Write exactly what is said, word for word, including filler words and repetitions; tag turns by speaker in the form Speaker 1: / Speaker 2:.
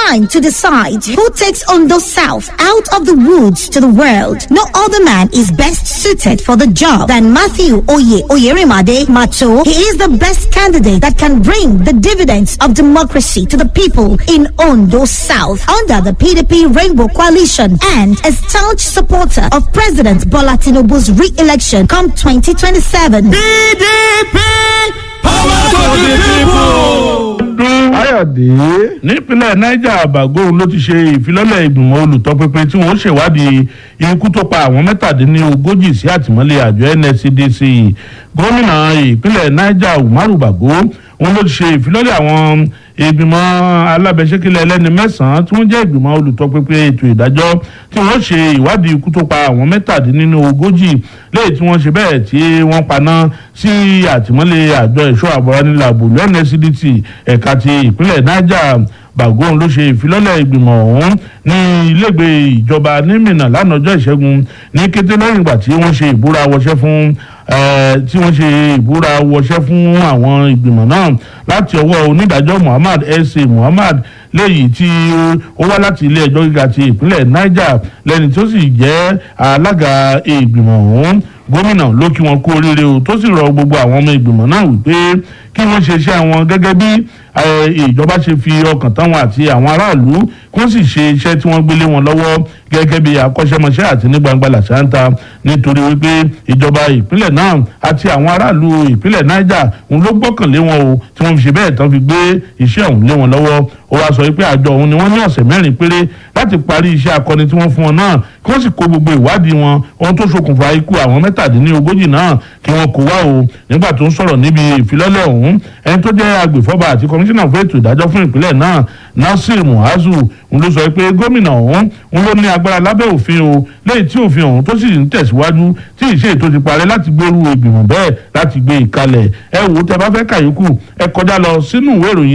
Speaker 1: time to decide who takes Ondo South out of the woods to the world. No other man is best suited for the job than Matthew Oye Oyerimade Macho. He is the best candidate that can bring the dividends of democracy to the people in Ondo South under the P D P Rainbow Coalition and a staunch supporter of President Bola Tinubu's re-election come twenty twenty-seven.
Speaker 2: P D P, power to the people.
Speaker 3: Ayọ̀dé nípínlẹ̀ Niger Bago ló ti ṣe ìfilọ́lẹ̀ ìgbìmọ̀ olùtọpinpin tí wọ́n ṣèwádìí ikú tó pa àwọn mẹ́tàdínlógójì sí àtìmọ́lé àjọ N S C D C. Gómìnà ìpínlẹ̀ Niger Umaru Bago wọ́n ló ti ṣe ìfilọ́lẹ̀ àwọn ìgbìmọ̀ alábẹ́sẹ́kẹ́lẹ́ ẹlẹ́ni mẹ́sàn-án tí wọ́n jẹ́ ìgbìmọ̀ olùtọpinpin ètò ìdájọ́ tí wọ́n ṣe ìwádìí ikú tó pa àwọn mẹ́tàdínlógójì lẹ́yìn tí wọ́n ṣe bẹ́ẹ̀ tí wọ́n paná sí àtìmọ́lé àjọ ẹ̀ṣọ́ àbọ̀ránilàbò N S C D C ẹ̀ka ti ìpínlẹ̀ Niger. Bago ló ṣe ìfilọ́lẹ̀ ìgbìmọ̀ ọ̀hún ní ilégbèé ìjọba ní Minna lánàá ọjọ́ ìṣẹ́gun ní kété lẹ́yìn ìgbà tí wọ́n ṣe ìbúra wọṣẹ́ fún tí wọ́n ṣe ìbúra wọṣẹ́ fún àwọn ìgbìmọ̀ náà láti ọwọ́ onídàájọ́ Muhammad S A Muhammad léyìí tí ó wá láti ilé ẹjọ́ gíga ti ìpínlẹ̀ Niger lẹ́ni tó sì jẹ́ alága ìgbìmọ̀ ọ̀hún. Gómìnà ló kí wọn kú oríire o tó sì rọ gbogbo àwọn ọmọ ìgbìmọ̀ náà wípé kí wọ́n ṣe iṣẹ́ wọn gẹ́gẹ́ bí ìjọba ṣe fi ọkàn tán wọn àti àwọn aráàlú kí wọ́n sì ṣe iṣẹ́ tí wọ́n gbélé wọn lọ́wọ́ gẹ́gẹ́ bí akọ́ṣẹ́mọṣẹ́ àti ní gbangba làṣántà nítorí wípé ìjọba ìpínlẹ̀ náà àti àwọn aráàlú ìpínlẹ̀ Niger òun ló gbọ́kànlé wọn o tí wọ́n fi ṣe bẹ́ẹ̀ tán fi gbé iṣẹ́ ọ̀hún lé wọn lọ́wọ́. Ó wáá sọ wípé àjọ òun ni wọ́n ní ọ̀sẹ̀ mẹ́rin péré láti parí iṣẹ́ akọni tí wọ́n fún wọn náà kí wọ́n sì kó gbogbo ìwádìí wọn ohun tó ṣokùnfà ikú àwọn mẹ́tàdínlógójì náà kí wọ́n kó wá o. Nígbà tó ń sọ̀rọ̀ níbi ìfilọ́lẹ̀ ọ̀hún ẹni tó jẹ́ agbèfọ́ba àti kọmíṣánná fún ètò ìdájọ́ fún ìpínlẹ̀ náà Nasir Muazu ń ló sọ pé gómìnà ọ̀hún ń ló ní agbára lábẹ́ òfin o lẹ́yìn tí òfin ọ̀hún tó sì ń tẹ̀síwájú tí ìṣe ètò ti parẹ́ láti gbèrú ìgbìmọ̀ bẹ́ẹ̀ láti gbé ìkalẹ̀. Ẹ wò ó tẹ bá fẹ́ kàyókù ẹ kọjá lọ sínú ìwé ìròyìn